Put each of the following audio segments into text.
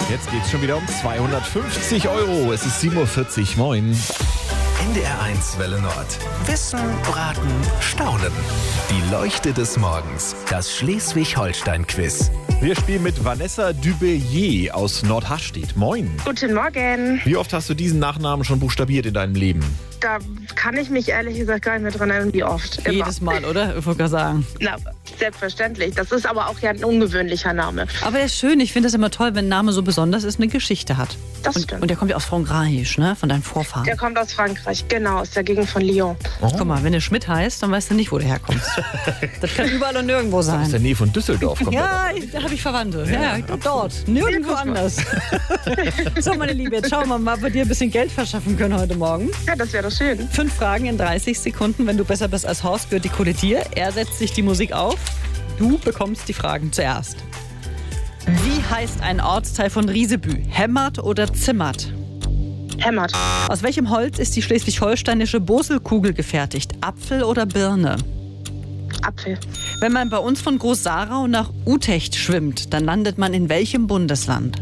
Jetzt geht's schon wieder um 250 €. Es ist 7:40 Uhr. Moin. NDR1 Welle Nord. Wissen, raten, staunen. Die Leuchte des Morgens. Das Schleswig-Holstein-Quiz. Wir spielen mit Vanessa Dubelier aus Nordharstedt. Moin. Guten Morgen. Wie oft hast du diesen Nachnamen schon buchstabiert in deinem Leben? Da kann ich mich ehrlich gesagt gar nicht mehr dran erinnern, wie oft. Immer. Jedes Mal, oder? Ich wollte gerade sagen. Na, selbstverständlich. Das ist aber auch ja ein ungewöhnlicher Name. Aber er ist schön. Ich finde es immer toll, wenn ein Name so besonders ist, eine Geschichte hat. Das stimmt. Und der kommt ja aus Frankreich, ne? Von deinen Vorfahren. Der kommt aus Frankreich, genau, aus der Gegend von Lyon. Oh. Guck mal, wenn du Schmidt heißt, dann weißt du nicht, wo du herkommst. Das kann überall und nirgendwo Aus sein. der Nähe von Düsseldorf kommt Ja, da habe ich Verwandte. Ja, dort. Nirgendwo anders. So, meine Liebe, jetzt schauen wir mal, ob wir dir ein bisschen Geld verschaffen können heute Morgen. Ja, das wäre doch schön. 5 Fragen in 30 Sekunden. Wenn du besser bist als Horst, gehört die Kohle dir. Er setzt sich die Musik auf. Du bekommst die Fragen zuerst. Wie heißt ein Ortsteil von Riesebü? Hemmert oder Zimmert? Hämmert. Aus welchem Holz ist die schleswig-holsteinische Boselkugel gefertigt? Apfel oder Birne? Apfel. Wenn man bei uns von Groß-Sarau nach Utecht schwimmt, dann landet man in welchem Bundesland?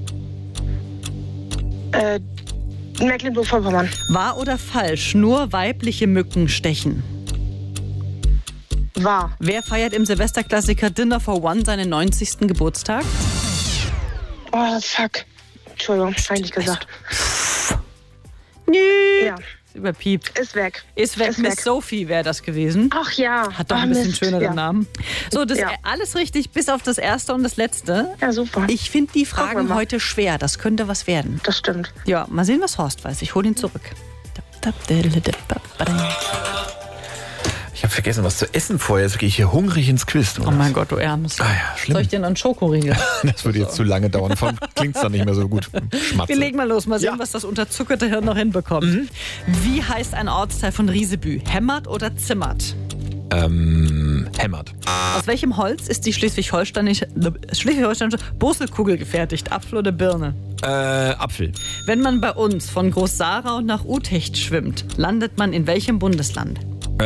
Mecklenburg-Vorpommern. Wahr oder falsch? Nur weibliche Mücken stechen. Wahr. Wer feiert im Silvesterklassiker Dinner for One seinen 90. Geburtstag? Oh, fuck. Entschuldigung, eigentlich gesagt. Nö. Ja, Überpiept. ist weg. Ist weg. Miss Sophie wäre das gewesen. Ach ja. Hat doch ein bisschen Mist. schöneren Ja. Namen. So, das Ja. alles richtig, bis auf das erste und das letzte. Ja, super. Ich finde die Gucken wir Fragen mal. heute schwer. Das könnte was werden. Das stimmt. Ja, mal sehen, was Horst weiß. Ich hole ihn zurück. Ich habe vergessen, was zu essen vorher. Jetzt gehe ich hier hungrig ins Quiz. Oh mein Gott, du Ärmst. Ah ja, schlimm. Soll ich dir noch einen Schokoriegel? Das würde jetzt zu lange dauern. Klingt es dann nicht mehr so gut. Schmatze. Wir legen mal los. Mal sehen, Ja. was das unterzuckerte Hirn noch hinbekommt. Wie heißt ein Ortsteil von Riesebü? Hemmert oder Zimmert? Hämmert. Aus welchem Holz ist die schleswig-holsteinische Boselkugel gefertigt? Apfel oder Birne? Apfel. Wenn man bei uns von Groß-Sarau nach Utecht schwimmt, landet man in welchem Bundesland?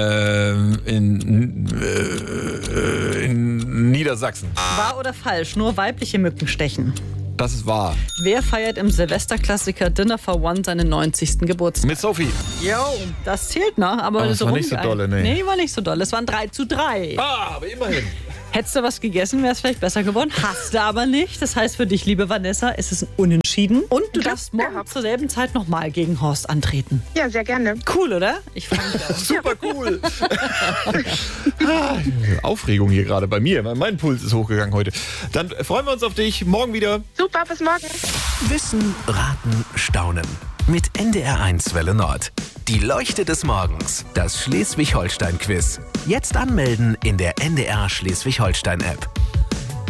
In Niedersachsen. Wahr oder falsch? Nur weibliche Mücken stechen. Das ist wahr. Wer feiert im Silvesterklassiker Dinner for One seinen 90. Geburtstag? Mit Sophie. Jo, das zählt noch, aber das war nicht so dolle, nee. Nee, war nicht so doll. Es waren 3:3. Ah, aber immerhin. Hättest du was gegessen, wäre es vielleicht besser geworden. Hast du aber nicht. Das heißt für dich, liebe Vanessa, ist es ein Unentschieden. Und du darfst morgen gehabt. zur selben Zeit nochmal gegen Horst antreten. Ja, sehr gerne. Cool, oder? Ich freue mich auch. Super cool. Aufregung hier gerade bei mir. Mein Puls ist hochgegangen heute. Dann freuen wir uns auf dich. Morgen wieder. Super, bis morgen. Wissen, raten, staunen. Mit NDR1 Welle Nord. Die Leuchte des Morgens. Das Schleswig-Holstein-Quiz. Jetzt anmelden in der NDR Schleswig-Holstein-App.